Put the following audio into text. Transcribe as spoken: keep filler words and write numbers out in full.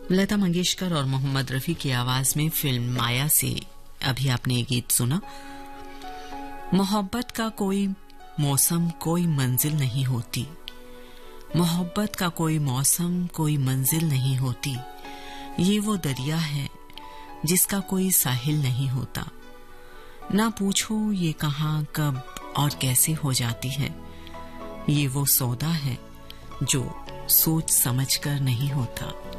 लता मंगेशकर और मोहम्मद रफी की आवाज में फिल्म माया से अभी आपने ये गीत सुना। मोहब्बत का कोई मौसम कोई मंजिल नहीं होती, मोहब्बत का कोई मौसम कोई मंजिल नहीं होती, ये वो दरिया है जिसका कोई साहिल नहीं होता। ना पूछो ये कहाँ कब और कैसे हो जाती है, ये वो सौदा है जो सोच समझकर नहीं होता।